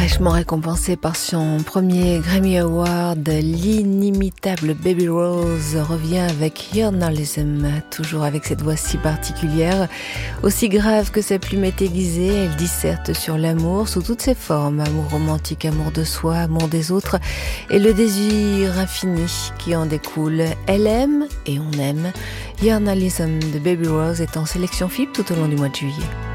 Fraîchement récompensée par son premier Grammy Award, l'inimitable Baby Rose revient avec Journalism, toujours avec cette voix si particulière. Aussi grave que sa plume est aiguisée, elle disserte sur l'amour sous toutes ses formes, amour romantique, amour de soi, amour des autres et le désir infini qui en découle. Elle aime et on aime. Journalism de Baby Rose est en sélection FIP tout au long du mois de juillet.